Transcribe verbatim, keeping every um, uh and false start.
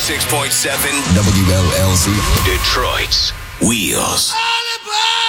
ninety-six point seven W L L Z. Detroit's Wheels. All about